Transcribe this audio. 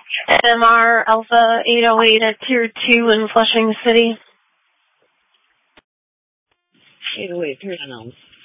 MR Alpha 808 at Tier 2 in Flushing City. 808, Tier 2.